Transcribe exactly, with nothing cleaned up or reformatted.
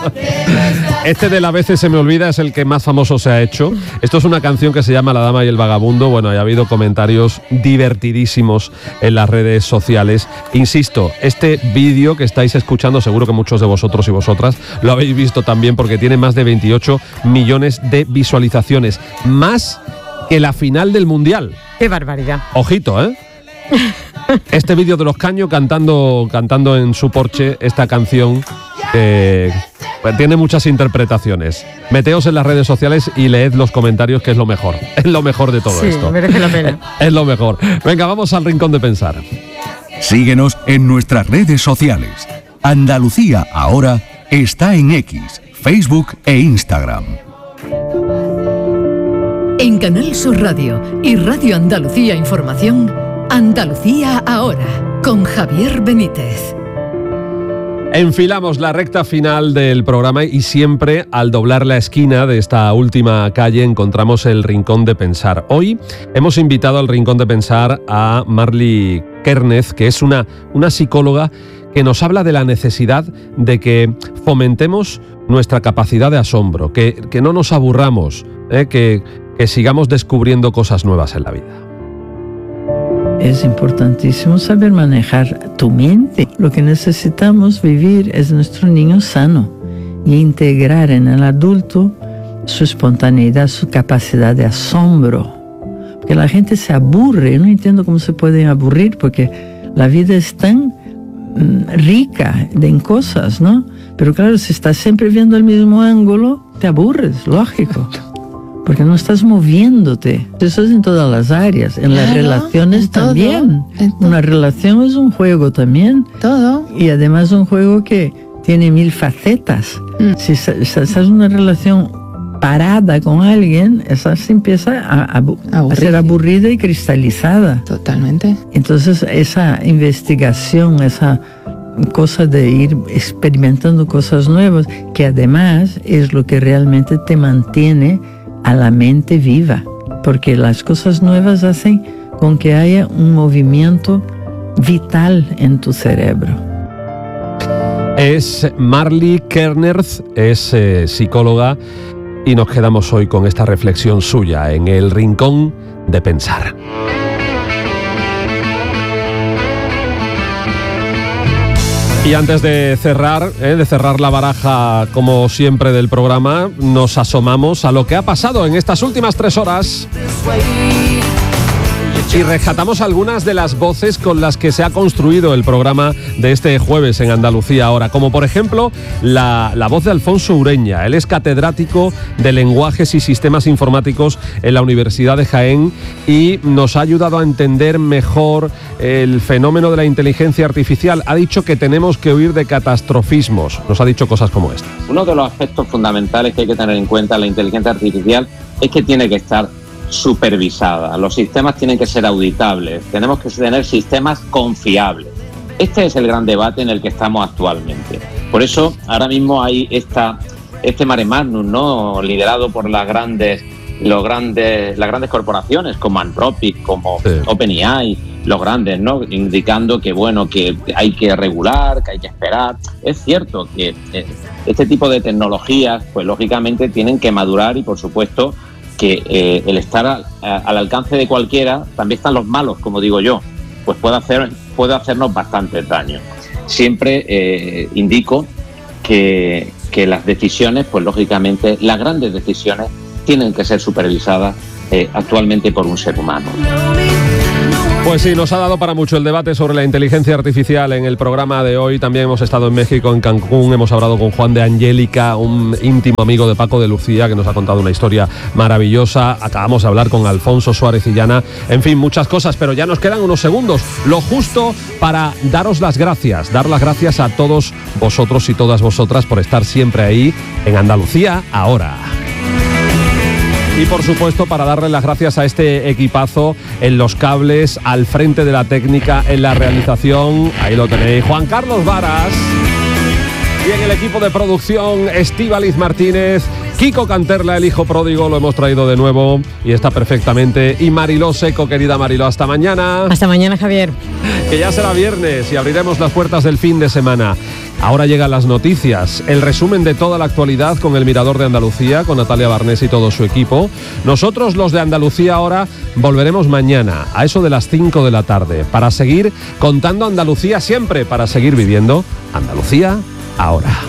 Este de la veces se me olvida es el que más famoso se ha hecho. Esto es una canción que se llama La Dama y el Vagabundo. Bueno, ha habido comentarios divertidísimos en las redes sociales. Insisto, este vídeo que estáis escuchando, seguro que muchos de vosotros y vosotras lo habéis visto también, porque tiene más de veintiocho millones de visualizaciones. Más que la final del Mundial. ¡Qué barbaridad! Ojito, ¿eh? Este vídeo de Los Caño cantando, cantando en su Porsche esta canción que pues, tiene muchas interpretaciones. Meteos en las redes sociales y leed los comentarios, que es lo mejor. Es lo mejor de todo sí, esto. Sí, merece la pena. Es lo mejor. Venga, vamos al Rincón de Pensar. Síguenos en nuestras redes sociales. Andalucía Ahora está en X, Facebook e Instagram. En Canal Sur Radio y Radio Andalucía Información, Andalucía Ahora, con Javier Benítez. Enfilamos la recta final del programa y siempre al doblar la esquina de esta última calle encontramos el Rincón de Pensar. Hoy hemos invitado al Rincón de Pensar a Marly Kernez, que es una, una psicóloga que nos habla de la necesidad de que fomentemos nuestra capacidad de asombro, que, que no nos aburramos, eh, que, que sigamos descubriendo cosas nuevas en la vida. Es importantísimo saber manejar tu mente. Lo que necesitamos vivir es nuestro niño sano y integrar en el adulto su espontaneidad, su capacidad de asombro. Porque la gente se aburre. Yo no entiendo cómo se pueden aburrir, porque la vida es tan mm, rica en cosas, ¿no? Pero claro, si estás siempre viendo el mismo ángulo, te aburres, lógico. Porque no estás moviéndote. Eso es en todas las áreas. En las claro, relaciones en todo, también. En Una relación es un juego también. Todo. Y además un juego que tiene mil facetas. Mm. Si estás en una relación parada con alguien, esa se empieza a, a, a ser aburrida y cristalizada. Totalmente. Entonces esa investigación, esa cosa de ir experimentando cosas nuevas, que además es lo que realmente te mantiene a la mente viva, porque las cosas nuevas hacen con que haya un movimiento vital en tu cerebro. Es Marly Kernez, es eh, psicóloga, y nos quedamos hoy con esta reflexión suya en el Rincón de Pensar. Y antes de cerrar, eh, de cerrar la baraja, como siempre, del programa, nos asomamos a lo que ha pasado en estas últimas tres horas y rescatamos algunas de las voces con las que se ha construido el programa de este jueves en Andalucía Ahora, como por ejemplo la, la voz de Alfonso Ureña. Él es catedrático de Lenguajes y Sistemas Informáticos en la Universidad de Jaén y nos ha ayudado a entender mejor el fenómeno de la inteligencia artificial. Ha dicho que tenemos que huir de catastrofismos. Nos ha dicho cosas como esta. Uno de los aspectos fundamentales que hay que tener en cuenta en la inteligencia artificial es que tiene que estar supervisada. Los sistemas tienen que ser auditables. Tenemos que tener sistemas confiables. Este es el gran debate en el que estamos actualmente. Por eso ahora mismo hay esta, este mare magnum, ¿no?, liderado por las grandes, los grandes, las grandes corporaciones como Anthropic, como sí. OpenAI, los grandes, ¿no?, indicando que bueno, que hay que regular, que hay que esperar. Es cierto que eh, este tipo de tecnologías, pues lógicamente tienen que madurar y por supuesto que eh, el estar a, a, al alcance de cualquiera, también están los malos, como digo yo, pues puede hacer puede hacernos bastante daño. Siempre eh, indico que, que las decisiones, pues lógicamente, las grandes decisiones tienen que ser supervisadas eh, actualmente por un ser humano. Pues sí, nos ha dado para mucho el debate sobre la inteligencia artificial en el programa de hoy. También hemos estado en México, en Cancún, hemos hablado con Juan de Angélica, un íntimo amigo de Paco de Lucía, que nos ha contado una historia maravillosa. Acabamos de hablar con Alfonso Suárez Illana. En fin, muchas cosas, pero ya nos quedan unos segundos, lo justo para daros las gracias, dar las gracias a todos vosotros y todas vosotras por estar siempre ahí en Andalucía Ahora. Y por supuesto para darle las gracias a este equipazo en los cables, al frente de la técnica, en la realización, ahí lo tenéis, Juan Carlos Varas, y en el equipo de producción, Estíbaliz Martínez, Kiko Canterla, el hijo pródigo, lo hemos traído de nuevo y está perfectamente. Y Mariló Seco, querida Mariló, hasta mañana. Hasta mañana, Javier. Que ya será viernes y abriremos las puertas del fin de semana. Ahora llegan las noticias, el resumen de toda la actualidad con el Mirador de Andalucía, con Natalia Barnés y todo su equipo. Nosotros, los de Andalucía Ahora, volveremos mañana a eso de las cinco de la tarde para seguir contando Andalucía siempre, para seguir viviendo Andalucía Ahora.